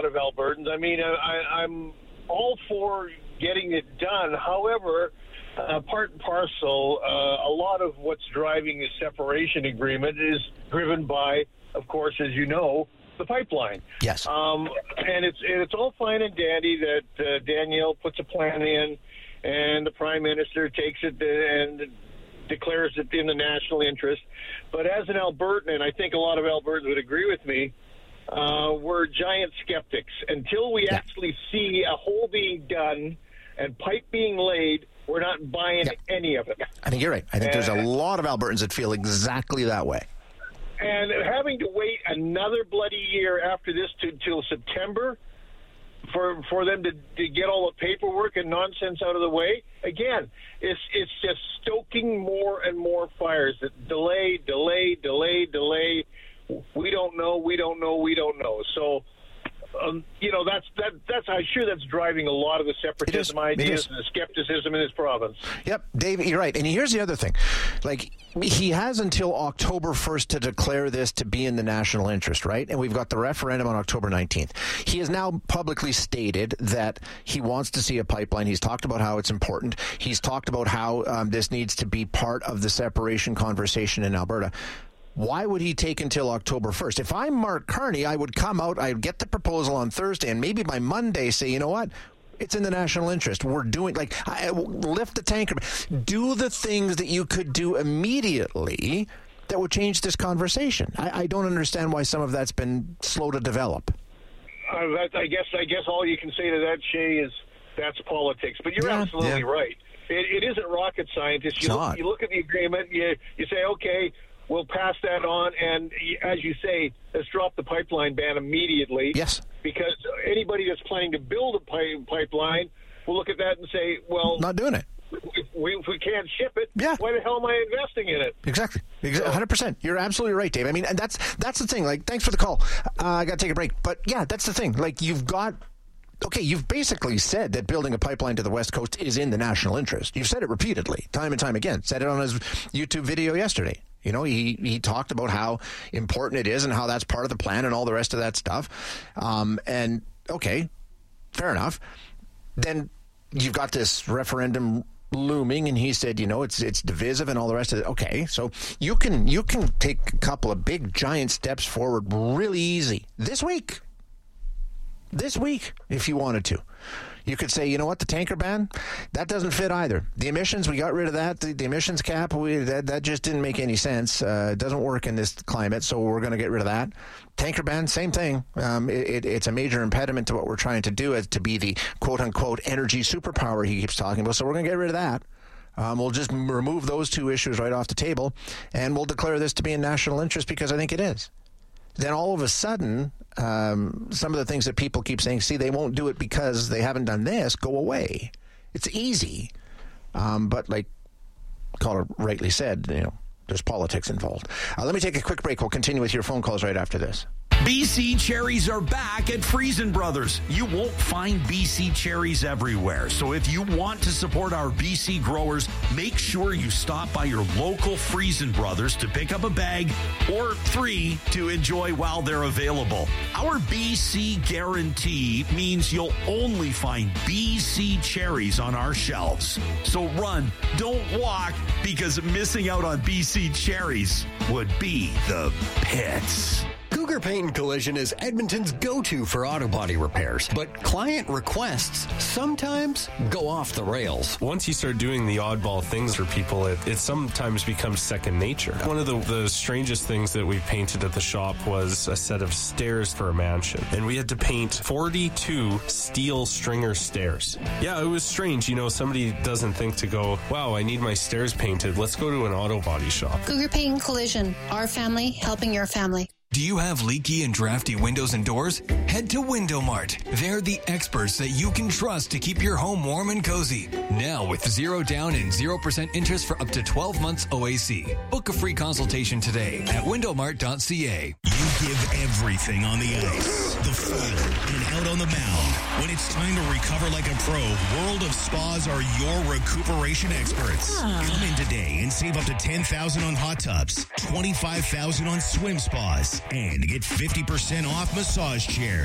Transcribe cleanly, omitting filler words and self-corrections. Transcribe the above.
of Albertans. I mean, I'm all for getting it done. However, part and parcel, a lot of what's driving the separation agreement is driven by, of course, as you know, the pipeline. Yes. And it's all fine and dandy that Danielle puts a plan in and the Prime Minister takes it and declares it in the national interest. But as an Albertan, and I think a lot of Albertans would agree with me, we're giant skeptics. Until we actually see a hole being done and pipe being laid, we're not buying any of it. I think you're right. I think there's a lot of Albertans that feel exactly that way. And having to wait another bloody year after this till September for them to get all the paperwork and nonsense out of the way, again, it's just stoking more and more fires. Delay. We don't know. So, that's I'm sure that's driving a lot of the separatism ideas and the skepticism in this province. Yep, Dave, you're right. And here's the other thing. Like, he has until October 1st to declare this to be in the national interest, right? And we've got the referendum on October 19th. He has now publicly stated that he wants to see a pipeline. He's talked about how it's important. He's talked about how this needs to be part of the separation conversation in Alberta. Why would he take until October 1st? If I'm Mark Carney, I would come out, I'd get the proposal on Thursday, and maybe by Monday say, you know what? It's in the national interest. We're doing, lift the tanker. Do the things that you could do immediately that would change this conversation. I don't understand why some of that's been slow to develop. I guess all you can say to that, Shay, is that's politics. But you're absolutely right. It isn't rocket science. You look at the agreement, you say, okay, we'll pass that on, and as you say, let's drop the pipeline ban immediately. Yes. Because anybody that's planning to build a pipeline will look at that and say, well, not doing it. If we can't ship it, why the hell am I investing in it? Exactly. 100%. You're absolutely right, Dave. I mean, and that's the thing. Like, thanks for the call. I got to take a break. But, yeah, that's the thing. Like, you've basically said that building a pipeline to the West Coast is in the national interest. You've said it repeatedly, time and time again. Said it on his YouTube video yesterday. You know, he talked about how important it is and how that's part of the plan and all the rest of that stuff. And, okay, fair enough. Then you've got this referendum looming, and he said, it's divisive and all the rest of it. Okay, so you can take a couple of big, giant steps forward really easy this week, if you wanted to. You could say, you know what, the tanker ban, that doesn't fit either. The emissions, we got rid of that. The emissions cap, that just didn't make any sense. It doesn't work in this climate, so we're going to get rid of that. Tanker ban, same thing. It's a major impediment to what we're trying to do, as to be the quote-unquote energy superpower he keeps talking about, so we're going to get rid of that. We'll just remove those two issues right off the table, and we'll declare this to be in national interest because I think it is. Then all of a sudden, some of the things that people keep saying, see, they won't do it because they haven't done this, go away. It's easy. But like caller rightly said, there's politics involved. Let me take a quick break. We'll continue with your phone calls right after this. BC cherries are back at Friesen Brothers. You won't find BC cherries everywhere. So if you want to support our BC growers, make sure you stop by your local Friesen Brothers to pick up a bag or 3 to enjoy while they're available. Our BC guarantee means you'll only find BC cherries on our shelves. So run, don't walk, because missing out on BC cherries would be the pits. Cougar Paint and Collision is Edmonton's go-to for auto body repairs, but client requests sometimes go off the rails. Once you start doing the oddball things for people, it sometimes becomes second nature. One of the strangest things that we painted at the shop was a set of stairs for a mansion, and we had to paint 42 steel stringer stairs. Yeah, it was strange. Somebody doesn't think to go, wow, I need my stairs painted. Let's go to an auto body shop. Cougar Paint and Collision. Our family helping your family. Do you have leaky and drafty windows and doors? Head to Window Mart. They're the experts that you can trust to keep your home warm and cozy. Now with 0 down and 0% interest for up to 12 months OAC. Book a free consultation today at windowmart.ca. You give everything on the ice, the field, and out on the mound. When it's time to recover like a pro, World of Spas are your recuperation experts. Come in today and save up to $10,000 on hot tubs, $25,000 on swim spas, and get 50% off massage chairs.